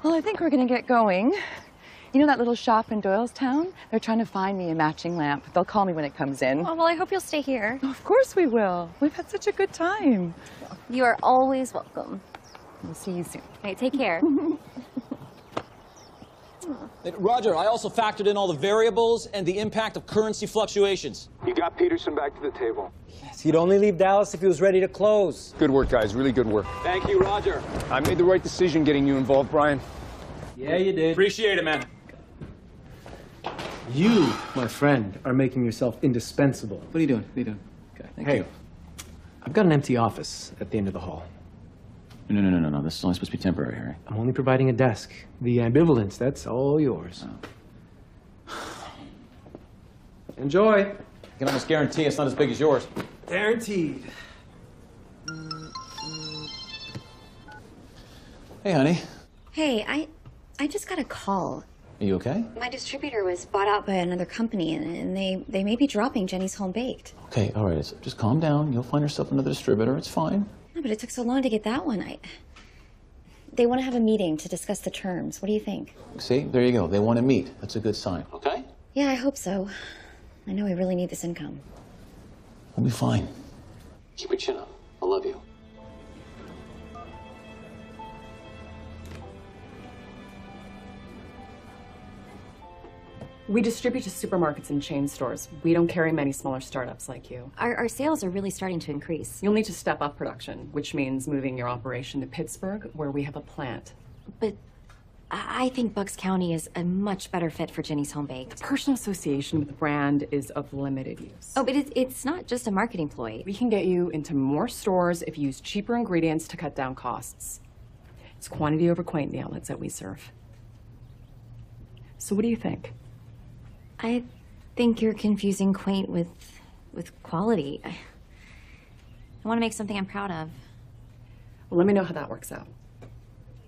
Well, I think we're gonna get going. You know that little shop in Doylestown? They're trying to find me a matching lamp. They'll call me when it comes in. Oh, well, I hope you'll stay here. Oh, of course we will. We've had such a good time. You are always welcome. We'll see you soon. Hey, take care. Roger, I also factored in all the variables and the impact of currency fluctuations. You got Peterson back to the table. Yes, he'd only leave Dallas if he was ready to close. Good work, guys. Really good work. Thank you, Roger. I made the right decision getting you involved, Brian. Yeah, you did. Appreciate it, man. You, my friend, are making yourself indispensable. What are you doing? What are you doing? Okay, thank you. I've got an empty office at the end of the hall. No. This is only supposed to be temporary, Harry. I'm only providing a desk. The ambivalence, that's all yours. Oh. Enjoy. I can almost guarantee it's not as big as yours. Guaranteed. Hey, honey. Hey, I just got a call. Are you okay? My distributor was bought out by another company, and they may be dropping Jenny's Home Baked. Okay, all right. Just calm down. You'll find yourself another distributor. It's fine. No, but it took so long to get that one. They want to have a meeting to discuss the terms. What do you think? See, there you go. They want to meet. That's a good sign. Okay? Yeah, I hope so. I know I really need this income. We'll be fine. Keep your chin up. I love you. We distribute to supermarkets and chain stores. We don't carry many smaller startups like you. Our sales are really starting to increase. You'll need to step up production, which means moving your operation to Pittsburgh, where we have a plant. But I think Bucks County is a much better fit for Jenny's Home Baked. Personal association with the brand is of limited use. Oh, but it's not just a marketing ploy. We can get you into more stores if you use cheaper ingredients to cut down costs. It's quantity over quaint in the outlets that we serve. So what do you think? I think you're confusing quaint with quality. I want to make something I'm proud of. Well, let me know how that works out.